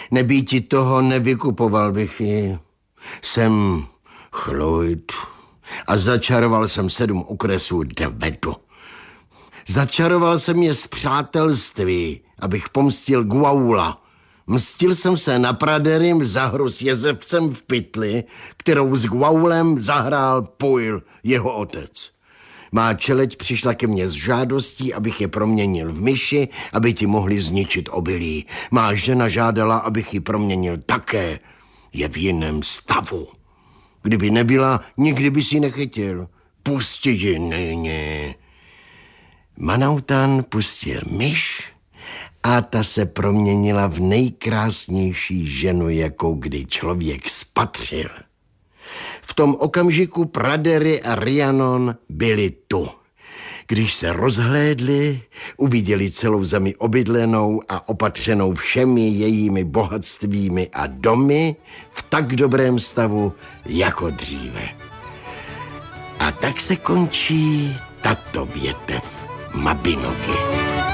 Nebýti toho, nevykupoval bych ji. Jsem Chloyd a začaroval jsem 7 okresů Dvedu. Začaroval jsem je z přátelství, abych pomstil Gwaula. Mstil jsem se na Praderim za hru s Jezevcem v pytli, kterou s Gwaulem zahrál Pujl, jeho otec. Má čeleď přišla ke mně s žádostí, abych je proměnil v myši, aby ti mohli zničit obilí. Má žena žádala, abych ji proměnil také. Je v jiném stavu. Kdyby nebyla, nikdy bys ji nechytil. Pusti ji nyní. Manautan pustil myš a ta se proměnila v nejkrásnější ženu, jakou kdy člověk spatřil. V tom okamžiku Pradery a Rhiannon byli tu. Když se rozhlédli, uviděli celou zemi obydlenou a opatřenou všemi jejími bohatstvími a domy v tak dobrém stavu jako dříve. A tak se končí tato větev Mabinogi.